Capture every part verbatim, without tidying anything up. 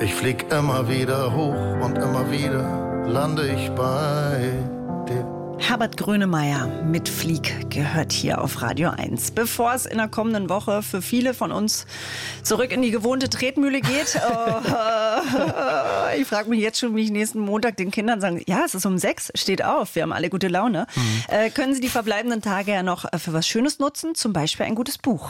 Ich flieg immer wieder hoch und immer wieder lande ich bei dir. Herbert Grönemeyer mit Flieg gehört hier auf Radio eins. Bevor es in der kommenden Woche für viele von uns zurück in die gewohnte Tretmühle geht, äh, ich frage mich jetzt schon, wie ich nächsten Montag den Kindern sagen, ja, es ist um sechs, steht auf, wir haben alle gute Laune. Mhm. Äh, können Sie die verbleibenden Tage ja noch für was Schönes nutzen, zum Beispiel ein gutes Buch.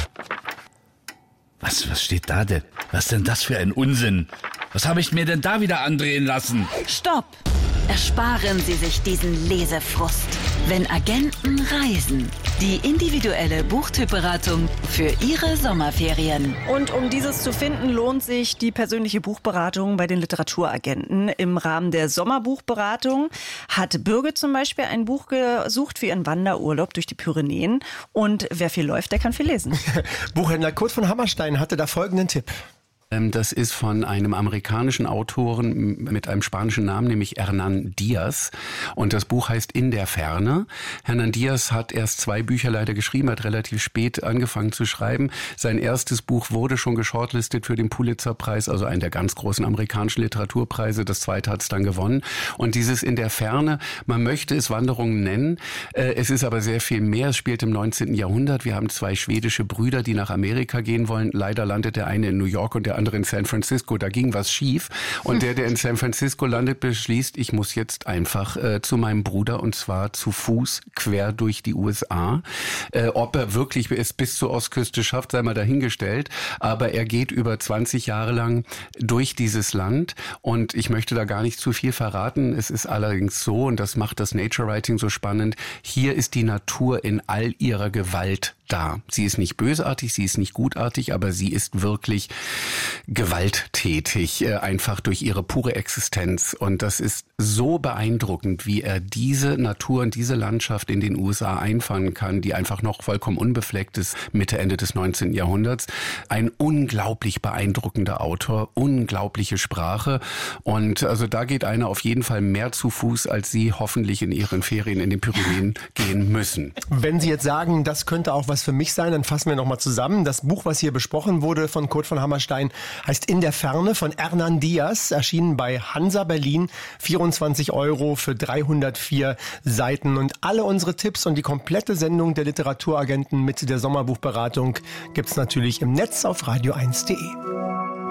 Was, was steht da denn? Was denn das für ein Unsinn? Was habe ich mir denn da wieder andrehen lassen? Stopp! Ersparen Sie sich diesen Lesefrust. Wenn Agenten reisen. Die individuelle Buchtypberatung für Ihre Sommerferien. Und um dieses zu finden, lohnt sich die persönliche Buchberatung bei den Literaturagenten. Im Rahmen der Sommerbuchberatung hat Birgit zum Beispiel ein Buch gesucht für ihren Wanderurlaub durch die Pyrenäen. Und wer viel läuft, der kann viel lesen. Buchhändler Kurt von Hammerstein hatte da folgenden Tipp. Das ist von einem amerikanischen Autoren mit einem spanischen Namen, nämlich Hernán Díaz. Und das Buch heißt In der Ferne. Hernán Díaz hat erst zwei Bücher leider geschrieben, hat relativ spät angefangen zu schreiben. Sein erstes Buch wurde schon geshortlistet für den Pulitzer-Preis, also einen der ganz großen amerikanischen Literaturpreise. Das zweite hat es dann gewonnen. Und dieses In der Ferne, man möchte es Wanderungen nennen. Es ist aber sehr viel mehr. Es spielt im neunzehnten Jahrhundert. Wir haben zwei schwedische Brüder, die nach Amerika gehen wollen. Leider landet der eine in New York und der andere in San Francisco. Da ging was schief. Und der, der in San Francisco landet, beschließt, ich muss jetzt einfach äh, zu meinem Bruder und zwar zu Fuß quer durch die U S A. Äh, ob er wirklich es bis zur Ostküste schafft, sei mal dahingestellt. Aber er geht über zwanzig Jahre lang durch dieses Land und ich möchte da gar nicht zu viel verraten. Es ist allerdings so, und das macht das Nature Writing so spannend, hier ist die Natur in all ihrer Gewalt da. Sie ist nicht bösartig, sie ist nicht gutartig, aber sie ist wirklich gewalttätig, äh, einfach durch ihre pure Existenz. Und das ist so beeindruckend, wie er diese Natur und diese Landschaft in den U S A einfangen kann, die einfach noch vollkommen unbefleckt ist, Mitte, Ende des neunzehnten Jahrhunderts. Ein unglaublich beeindruckender Autor, unglaubliche Sprache. Und also da geht einer auf jeden Fall mehr zu Fuß, als Sie hoffentlich in Ihren Ferien in den Pyrenäen gehen müssen. Wenn Sie jetzt sagen, das könnte auch was für mich sein, dann fassen wir nochmal zusammen. Das Buch, was hier besprochen wurde von Kurt von Hammerstein, heißt In der Ferne von Hernán Díaz, erschienen bei Hansa Berlin, vierundzwanzig Euro für dreihundertvier Seiten. Und alle unsere Tipps und die komplette Sendung der Literaturagenten mit der Sommerbuchberatung gibt's natürlich im Netz auf radio eins punkt de.